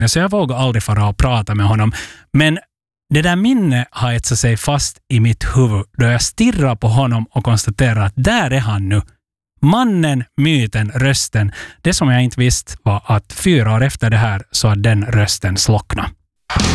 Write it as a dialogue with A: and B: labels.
A: Så jag vågar aldrig fara och prata med honom. Men det där minne har etsat sig fast i mitt huvud då jag stirrar på honom och konstaterar att där är han nu. Mannen, myten, rösten. Det som jag inte visste var att 4 år efter det här så har den rösten slocknat.